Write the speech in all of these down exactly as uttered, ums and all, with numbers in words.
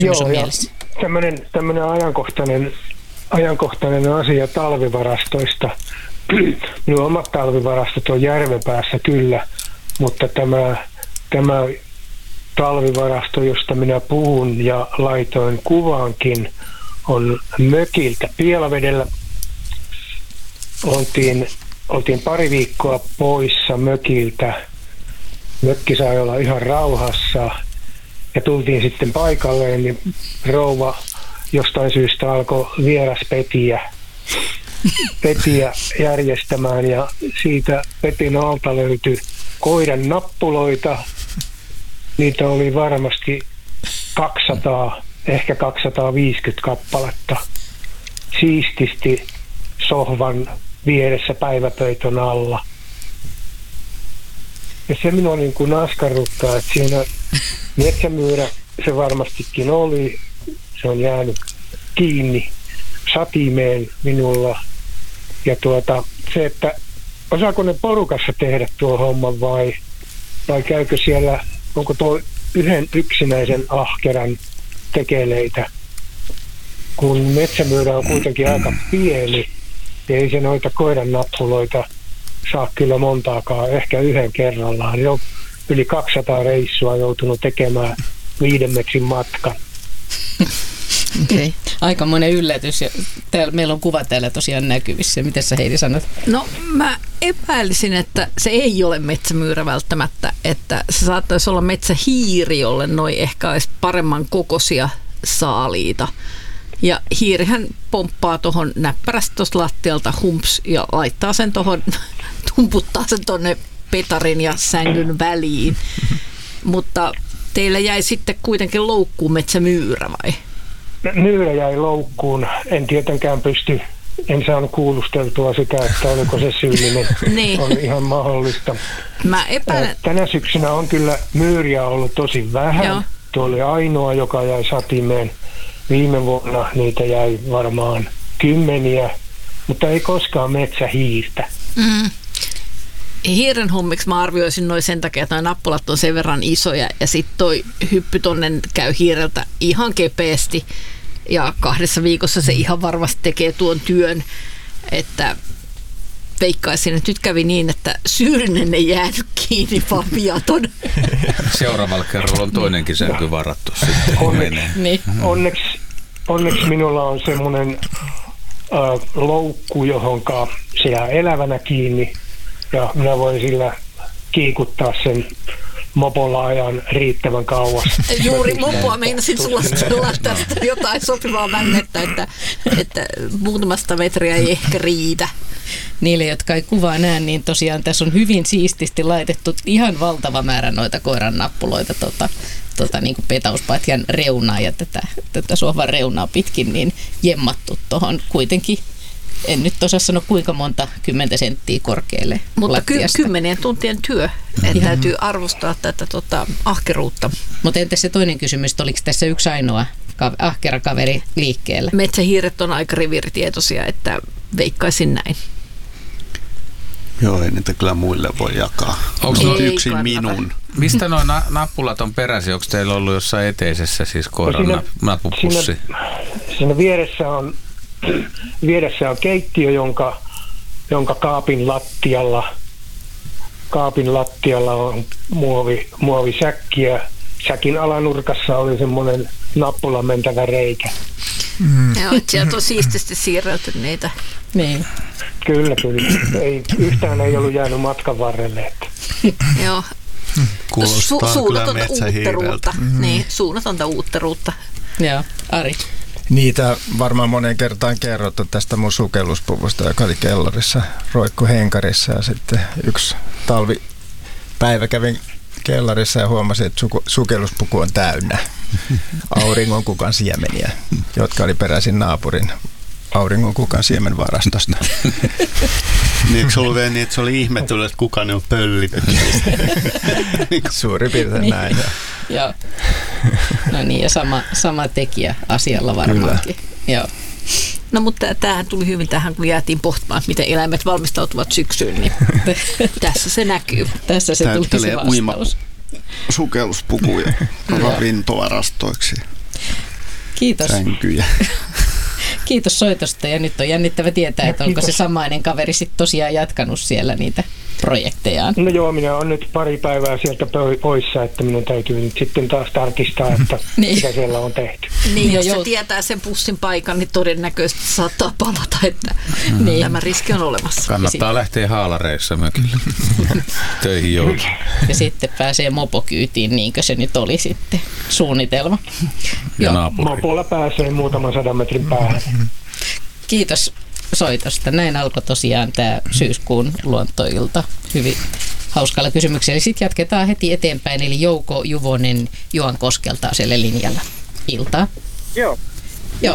Joo, ja tämmöinen, tämmöinen ajankohtainen, ajankohtainen asia talvivarastoista. Minun omat talvivarastot on Järvenpäässä kyllä, mutta tämä, tämä talvivarasto, josta minä puhun ja laitoin kuvaankin, on mökiltä Pielavedellä. Oltiin, oltiin pari viikkoa poissa mökiltä. Mökki sai olla ihan rauhassa ja tultiin sitten paikalleen, niin rouva jostain syystä alkoi vieraspetiä petiä järjestämään ja siitä petin alta löytyi koiran nappuloita. Niitä oli varmasti kaksisataa, ehkä kaksisataaviisikymmentä kappaletta siististi sohvan vieressä päiväpeiton alla. Ja se minua niin kuin askarruttaa, että siinä metsämyyrä se varmastikin oli, se on jäänyt kiinni satimeen minulla. Ja tuota, se, että osaako ne porukassa tehdä tuo homman vai, vai käykö siellä, onko tuo yhden yksinäisen ahkeran tekeleitä, kun metsämyyrä on kuitenkin aika pieni, ja ei se noita koiran nappuloita saa kyllä montaakaan, ehkä yhden kerrallaan. Jo yli kaksisataa reissua joutunut tekemään viiden metrin matkan. Okei. Okay. Aikamoinen yllätys. Ja täällä, meillä on kuva täällä tosiaan näkyvissä. Miten sä, Heidi, sanot? No mä epäilisin, että se ei ole metsämyyrä välttämättä, että se saattaisi olla metsähiiri, jolle noi ehkä olisi paremman kokoisia saaliita. Ja hiirihän pomppaa tuohon näppärästi tuosta lattialta humps ja laittaa sen tuohon, tumputtaa sen tuonne petarin ja sängyn väliin. Mutta teillä jäi sitten kuitenkin loukkuun metsämyyrä vai? Myyrä jäi loukkuun. En tietenkään pysty, en saanut kuulusteltua sitä, että oliko se syyllinen. Niin. On ihan mahdollista. Mä epäilen. Tänä syksynä on kyllä myyriä ollut tosi vähän. Joo. Tuo oli ainoa, joka jäi satimeen. Viime vuonna niitä jäi varmaan kymmeniä, mutta ei koskaan metsähiirtä. Mm. Hiiren hommiksi mä arvioisin noin sen takia, että nuo nappulat on sen verran isoja ja sitten toi hyppy tonne käy hiireltä ihan kepeästi ja kahdessa viikossa se ihan varmasti tekee tuon työn, että veikkaisin, että nyt kävi niin, että Syyrinen ei jäänyt kiinni, vaan viaton. Seuraavalla kerralla on toinenkin sänky varattu sitten. Onneksi, niin. onneksi, onneksi minulla on semmoinen äh, loukku, johonka se jää elävänä kiinni ja minä voin sillä kiikuttaa sen mopolla ajan riittävän kauas. Juuri mopoa meinasin sulla tästä jotain sopivaa vännettä, että, että muutamasta metriä ei ehkä riitä. Niille, jotka ei kuvaa näe, niin tosiaan tässä on hyvin siististi laitettu ihan valtava määrä noita koiran nappuloita tota, tota, niin kuin petauspatjan reunaa ja tätä, tätä sohvan reunaa pitkin niin jemmattu tuohon kuitenkin. En nyt osaa sanoa kuinka monta kymmentä senttiä korkealle mutta ky- kymmenien tuntien työ. Että täytyy arvostaa tätä tota, ahkeruutta. Mutta entäs se toinen kysymys, oliko tässä yksi ainoa ka- ahkera kaveri liikkeellä? Metsähiiret on aika riviritietoisia, että veikkaisin näin. Joo, ei niitä kyllä muille voi jakaa. Onko se yksin minun? Mistä nuo na- nappulat on peräisin? Onko teillä ollut jossain eteisessä siis koiran no nappupussi? Siinä, siinä vieressä on Vieressä on keittiö, jonka, jonka kaapin lattialla, kaapin lattialla on muovi, muovisäkki ja säkin alanurkassa oli semmoinen nappulan mentävä reikä. Mm. Joo, sieltä on siististi siirrelty niitä. Niin. Kyllä, kyllä. Ei, yhtään ei ollut jäänyt matkan varrelle. Joo. Kuulostaa Su- kyllä metsähiireltä. Mm-hmm. Niin, suunnatonta uutteruutta. Joo, Ari. Niitä varmaan moneen kertaan kerrottu tästä mun sukelluspuvusta, joka oli kellarissa, roikku henkarissa ja sitten yksi talvipäivä kävin kellarissa ja huomasin, että suku, sukelluspuku on täynnä auringonkukan siemeniä, jotka oli peräisin naapurin auringonkukan siemenvarastosta. Niin, eikö se ollut vielä niin, että se oli ihmetellyt, että kuka ne on pöllinyt? Suurin piirtein niin. näin. Joo. No niin, ja sama, sama tekijä asialla varmaankin. Joo. No mutta tämähän tuli hyvin tähän, kun jäätiin pohtimaan, miten eläimet valmistautuvat syksyyn, niin tässä se näkyy. Tässä se tuli se vastaus. Sukelluspukuja rintovarastoiksi. Kiitos. sänkyjä. Kiitos soitosta ja nyt on jännittävä tietää, että onko se samainen kaveri sitten tosiaan jatkanut siellä niitä projektejaan. No joo, minä olen nyt pari päivää sieltä poissa, että minun täytyy nyt sitten taas tarkistaa, että niin. mitä siellä on tehty. Niin, jos se tietää sen pussin paikan, niin todennäköisesti saattaa palata, että mm. niin. tämä riski on olemassa. Kannattaa sit lähteä haalareissa mökille töihin joutua. Ja sitten pääsee mopokyytiin, niinkö se nyt oli sitten suunnitelma. Ja mopolla pääsee muutaman sadan metrin päähän. Kiitos soitosta. Näin alkoi tosiaan tämä syyskuun luontoilta hyvin hauskalla kysymyksellä. Sitten jatketaan heti eteenpäin, eli Jouko Juvonen Juankoskelta siellä linjalla. Iltaa. Joo. Joo.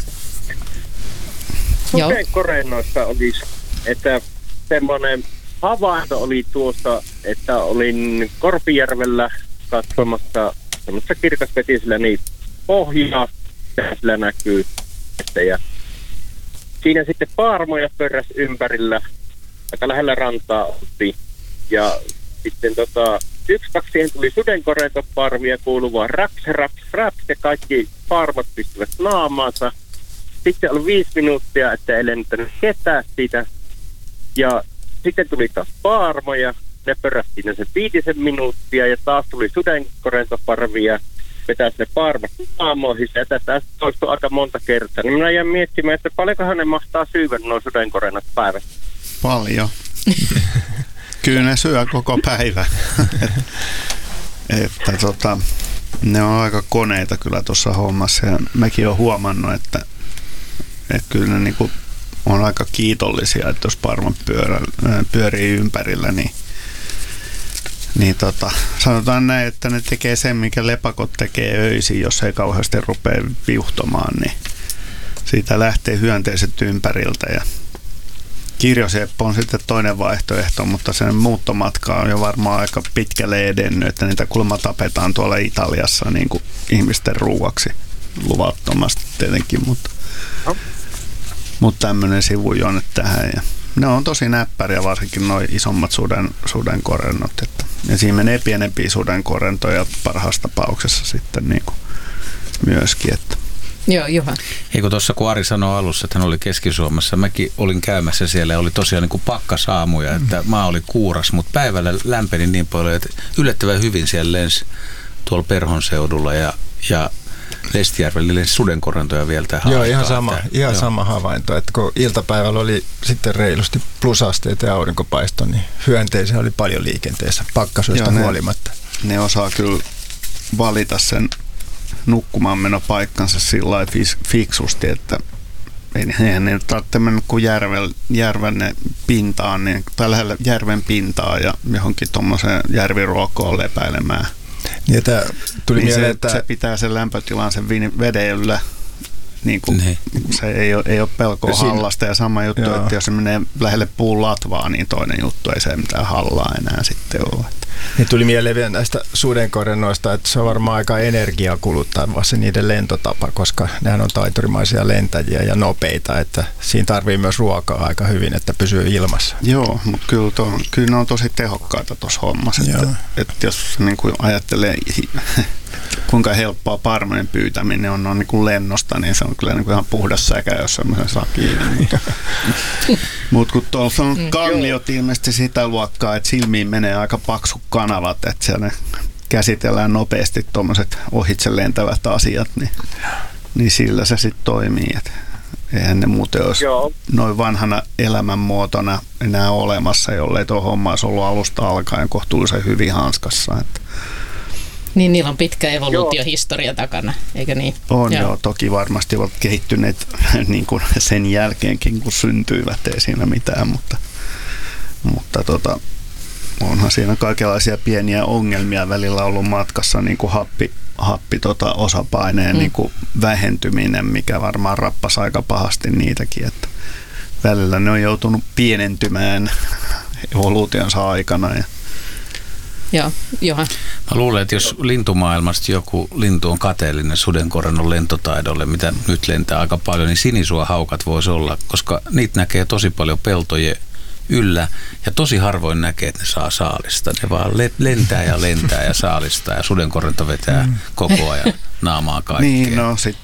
Sudenkorennoista olisi, että semmoinen havainto oli tuossa, että olin Korpijärvellä katsomassa semmoisessa kirkasvetisellä niin pohjaa, ja sillä näkyy, että ja siinä sitten paarmoja pörräsi ympärillä, aika lähellä rantaa oltiin. Ja sitten tota, yksi, kaksi siihen tuli sudenkorentoparvia kuuluvaa raps, raps, raps, ja kaikki paarmot pistivät naamaansa. Sitten oli viisi minuuttia, että ei lentänyt ketään siitä. Ja sitten tuli taas paarmoja, ne pörräsi siinä sen viitisen minuuttia, ja taas tuli sudenkorentoparvia. Vetäisi ne paarmat aamoihin, ja tätä toistui aika monta kertaa. Niin minä jäin miettimään, että paljonkohan ne mahtaa syyvän nuo sudenkorennat päivässä. Paljon. Kyllä ne syö koko päivä. että tota, ne on aika koneita kyllä tuossa hommassa, ja mäkin olen huomannut, että, että kyllä ne niinku on aika kiitollisia, että jos paarmat pyörä, pyörii ympärillä, niin Niin tota, sanotaan näin, että ne tekee sen, mikä lepakot tekee öisin, jos ei kauheasti rupea viuhtomaan, niin siitä lähtee hyönteiset ympäriltä. Ja kirjoseppo on sitten toinen vaihtoehto, mutta sen muuttomatka on jo varmaan aika pitkälle edennyt, että niitä kulma tapetaan tuolla Italiassa niin kuin ihmisten ruuaksi luvattomasti tietenkin, mutta, no. mutta tämmöinen sivujonne tähän. Ja ne on tosi näppäriä, varsinkin nuo isommat suden, sudenkorennot. Että, ja siinä menee pienempiä sudenkorentoja parhaassa tapauksessa sitten niin kuin myöskin. Että. Joo, Juha. Eikö tuossa kun Ari sanoi alussa, että hän oli Keski-Suomessa, mäkin olin käymässä siellä ja oli tosiaan niin kuin pakkasaamuja, että maa oli kuuras, mutta päivällä lämpeni niin paljon, että yllättävän hyvin siellä lensi tuolla Perhon seudulla ja, ja Lestijärvellä lensi sudenkorentoja vielä tähän. Joo, ihan sama, että, ihan joo. sama havainto, että kun iltapäivällä oli sitten reilusti plusasteita ja aurinkopaiste, niin hyönteisiä oli paljon liikenteessä pakkasuista huolimatta. Ne osaa kyllä valita sen nukkumaanmenopaikkansa sillä lailla fiksusti, että eihän ne tarvitse mennä kuin järven, järven pintaan, niin, tai lähellä järven pintaa ja johonkin tuommoiseen järviruokoon lepäilemään. Niin, tuli niin mieleen, se, että se pitää sen lämpötilan sen veden yllä. Niin kuin, niin. Se ei ole, ei ole pelkoa siinä hallasta ja sama juttu, joo. että jos se menee lähelle puun latvaa, niin toinen juttu ei se mitään hallaa enää sitten ole. Niin tuli mieleen vielä näistä sudenkorennoista, että se on varmaan aika energiaa kuluttava se niiden lentotapa, koska nehän on taiturimaisia lentäjiä ja nopeita, että siinä tarvii myös ruokaa aika hyvin, että pysyy ilmassa. Joo, mutta kyllä, to, kyllä ne on tosi tehokkaita tuossa hommassa, että, että jos niin kuin ajattelee kuinka helppoa parmojen pyytäminen on, on niin kuin lennosta, niin se on kyllä niin kuin ihan puhdas säkä, jos semmoisen saa kiinni. Mutta kun tuossa on kangliot ilmeisesti sitä luokkaa, että silmiin menee aika paksu kanavat, että siellä käsitellään nopeasti tuommoiset ohitse lentävät asiat, niin, niin sillä se sitten toimii. Et eihän ne muuten olisi Joo. noin vanhana elämänmuotona enää olemassa, jollei tuo homma olisi ollut alusta alkaen kohtuullisen hyvin hanskassa. Että niin, niillä on pitkä evoluutiohistoria takana, eikö niin? On joo, joo toki varmasti ovat kehittyneet niin kuin sen jälkeenkin, kun syntyivät, ei siinä mitään, mutta, mutta tota, onhan siinä kaikenlaisia pieniä ongelmia välillä ollut matkassa, niin kuin happi, happi tota, osapaineen mm. niin kuin vähentyminen, mikä varmaan rappasi aika pahasti niitäkin, että välillä ne on joutunut pienentymään evoluutionsa aikana ja Joo, Johan. Mä luulen, että jos lintumaailmasta joku lintu on kateellinen sudenkorennon lentotaidolle, mitä nyt lentää aika paljon, niin sinisuohaukat voisi olla, koska niitä näkee tosi paljon peltojen yllä ja tosi harvoin näkee, että ne saa saalista. Ne vaan lentää ja lentää ja saalistaa ja sudenkorento vetää mm. koko ajan naamaa kaikkea. Niin, no sit